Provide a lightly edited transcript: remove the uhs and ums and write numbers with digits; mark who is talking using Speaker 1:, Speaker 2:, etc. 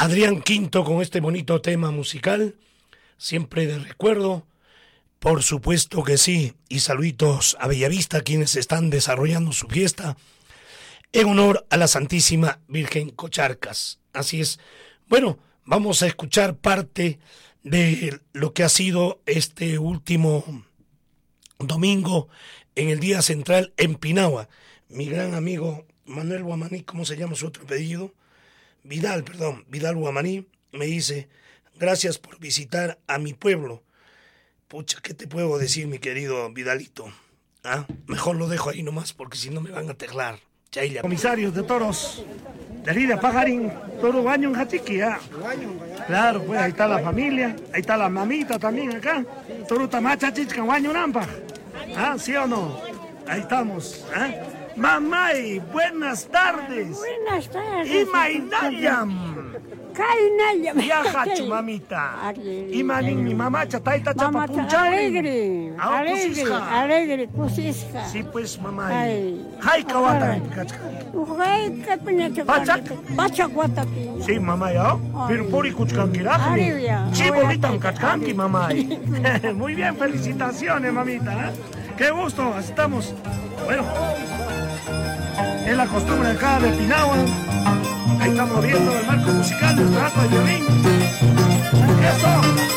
Speaker 1: Adrián Quinto con este bonito tema musical, siempre de recuerdo, por supuesto que sí, y saluditos a Bellavista, quienes están desarrollando su fiesta en honor a la Santísima Virgen Cocharcas. Así es. Bueno, vamos a escuchar parte de lo que ha sido este último domingo en el Día Central en Pinagua. Mi gran amigo Manuel Guamaní, ¿cómo se llama su otro apellido? Vidal Guamaní, me dice, gracias por visitar a mi pueblo. Pucha, ¿qué te puedo decir, mi querido Vidalito? Mejor lo dejo ahí nomás, porque si no me van a teclar. Chaila. Comisarios de toros, de Lidia Pajarín, Toro Baño en Jatiqui, Claro, pues ahí está la familia, ahí está la mamita también acá. Toro Tamacha Chichcan Baño Nampa. ¿Sí o no? Ahí estamos, Mamay, buenas tardes.
Speaker 2: Buenas tardes.
Speaker 1: Y Mainayam.
Speaker 2: Kainayam.
Speaker 1: Viajachu, mamita. Y manin, mi mamá, chataita, chapapuncha.
Speaker 2: Alegre. Alegre, cosisca.
Speaker 1: Sí, pues, mamá. Hay kawata.
Speaker 2: Bacha guata.
Speaker 1: Sí, mamá, ya. Pero por Icuchcanquiraki. Sí, bonita, Cachcanqui, mamá. Muy bien, felicitaciones, mamita. Qué gusto, estamos. Bueno, es la costumbre acá de Pinagua. Ahí estamos viendo el marco musical del trato de violín. ¡Eso!